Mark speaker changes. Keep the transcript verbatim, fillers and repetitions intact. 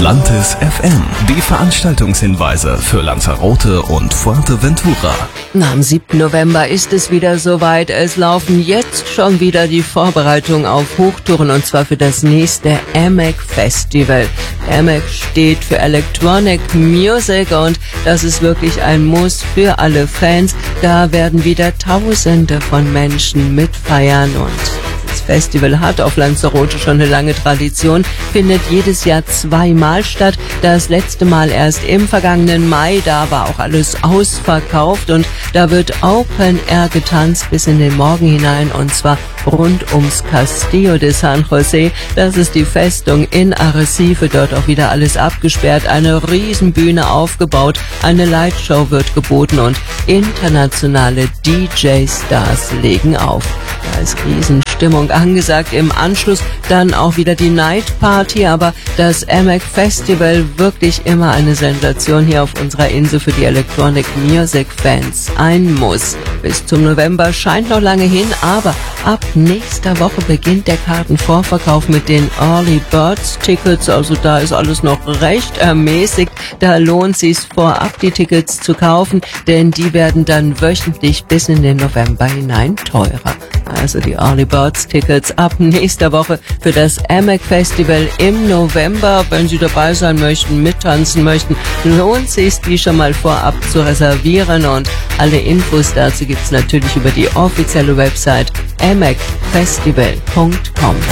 Speaker 1: Atlantis F M. Die Veranstaltungshinweise für Lanzarote und Fuerteventura.
Speaker 2: Am siebten November ist es wieder soweit. Es laufen jetzt schon wieder die Vorbereitungen auf Hochtouren, und zwar für das nächste A M E C Festival. A M E C steht für Electronic Music und das ist wirklich ein Muss für alle Fans. Da werden wieder Tausende von Menschen mitfeiern, und das Festival hat auf Lanzarote schon eine lange Tradition, findet jedes Jahr zweimal statt. Das letzte Mal erst im vergangenen Mai, da war auch alles ausverkauft, und da wird Open Air getanzt bis in den Morgen hinein, und zwar rund ums Castillo de San José. Das ist die Festung in Arrecife, dort auch wieder alles abgesperrt, eine Riesenbühne aufgebaut, eine Lightshow wird geboten und internationale D J-Stars legen auf. Da ist Riesenstimmung angesagt. Im Anschluss dann auch wieder die Night Party, aber das A M E C Festival wirklich immer eine Sensation hier auf unserer Insel für die Electronic Music Fans. Ein Muss. Bis zum November scheint noch lange hin, aber ab nächster Woche beginnt der Kartenvorverkauf mit den Early Birds Tickets, also da ist alles noch recht ermäßigt. Da lohnt sich's vorab, die Tickets zu kaufen, denn die werden dann wöchentlich bis in den November hinein teurer. Also die Early Birds Tickets ab nächster Woche für das A M E C Festival im November. Wenn Sie dabei sein möchten, mittanzen möchten, lohnt sich, die schon mal vorab zu reservieren, und alle Infos dazu gibt's natürlich über die offizielle Website a m e c festival punkt com.